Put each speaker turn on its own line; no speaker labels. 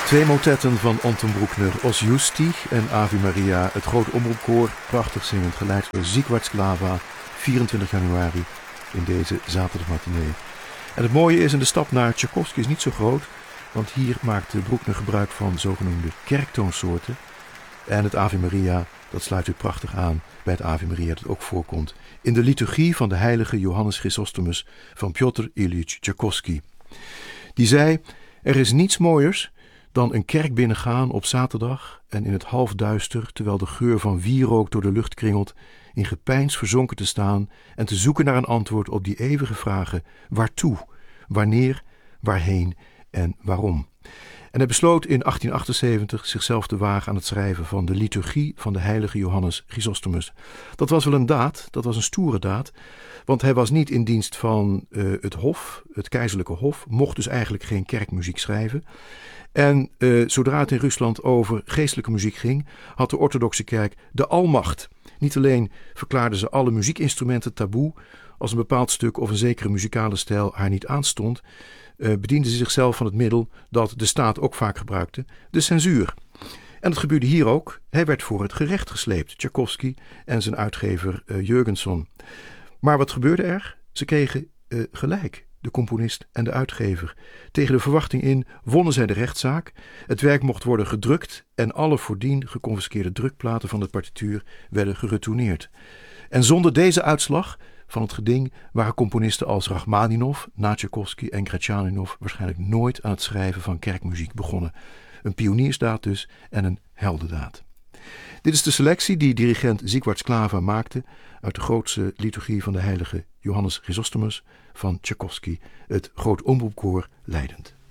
Twee motetten van Anton Bruckner, Os Justi en Ave Maria, het groot omroepkoor, prachtig zingend, geleid door Zigwart Sklava, 24 januari in deze zaterdagmatinee. En het mooie is, en de stap naar Tchaikovsky is niet zo groot, want hier maakte Bruckner gebruik van zogenoemde kerktoonsoorten. En het Ave Maria, dat sluit weer prachtig aan bij het Ave Maria dat ook voorkomt in de liturgie van de heilige Johannes Chrysostomus van Piotr Ilyich Tchaikovsky. Die zei, er is niets mooiers dan een kerk binnengaan op zaterdag en in het halfduister, terwijl de geur van wierook door de lucht kringelt, in gepeins verzonken te staan en te zoeken naar een antwoord op die eeuwige vragen: waartoe, wanneer, waarheen en waarom. En hij besloot in 1878 zichzelf te wagen aan het schrijven van de liturgie van de heilige Johannes Chrysostomus. Dat was wel een daad, dat was een stoere daad, want hij was niet in dienst van het hof, het keizerlijke hof, mocht dus eigenlijk geen kerkmuziek schrijven. En zodra het in Rusland over geestelijke muziek ging, had de orthodoxe kerk de almacht. Niet alleen verklaarden ze alle muziekinstrumenten taboe, als een bepaald stuk of een zekere muzikale stijl haar niet aanstond, bedienden ze zichzelf van het middel dat de staat ook vaak gebruikte, de censuur. En dat gebeurde hier ook. Hij werd voor het gerecht gesleept, Tchaikovsky en zijn uitgever Jurgenson. Maar wat gebeurde er? Ze kregen gelijk, de componist en de uitgever. Tegen de verwachting in wonnen zij de rechtszaak. Het werk mocht worden gedrukt en alle voordien geconfiskeerde drukplaten van de partituur werden geretourneerd. En zonder deze uitslag van het geding waren componisten als Rachmaninov, na Tchaikovsky en Grachaninov waarschijnlijk nooit aan het schrijven van kerkmuziek begonnen. Een pioniersdaad dus en een heldendaad. Dit is de selectie die dirigent Zigwart Sklava maakte uit de grootste liturgie van de heilige Johannes Chrysostomus van Tchaikovsky, het groot omroepkoor leidend.